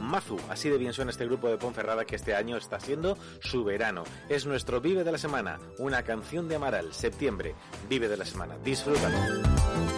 Mazu. Así de bien suena este grupo de Ponferrada que este año está siendo su verano. Es nuestro Vive de la Semana, una canción de Amaral, septiembre, Vive de la Semana. Disfrútalo.